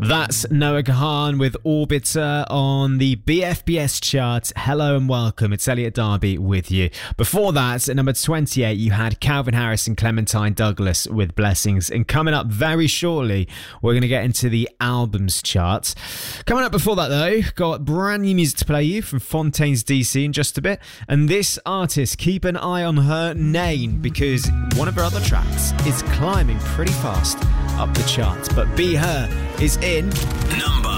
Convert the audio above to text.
That's Noah Kahan with Orbiter on the BFBS chart. Hello and welcome. It's Elliot Darby with you. Before that, at number 28, you had Calvin Harris and Clementine Douglas with Blessings. And coming up very shortly, we're going to get into the albums chart. Coming up before that, though, got brand new music to play you from Fontaines DC in just a bit. And this artist, keep an eye on her name because one of her other tracks is climbing pretty fast up the charts. But Be Her is in number